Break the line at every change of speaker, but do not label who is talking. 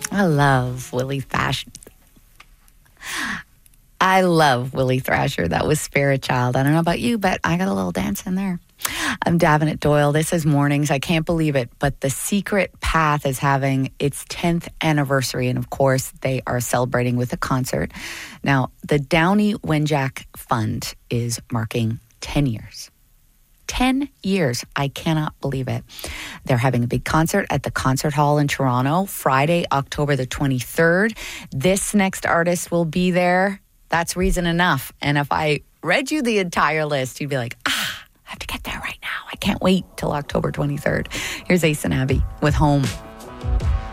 I love Willie Thrasher. I love Willie Thrasher. That was Spirit Child. I don't know about you, but I got a little dance in there. I'm Davenant Doyle. This is Mornings. I can't believe it, but The Secret Path is having its 10th anniversary. And of course, they are celebrating with a concert. Now, the Downey Wenjack Fund is marking 10 years. 10 years. I cannot believe it. They're having a big concert at the Concert Hall in Toronto, Friday, October the 23rd. This next artist will be there. That's reason enough. And if I read you the entire list, you'd be like, I have to get there right now. I can't wait till October 23rd. Here's Ace and Abby with Home.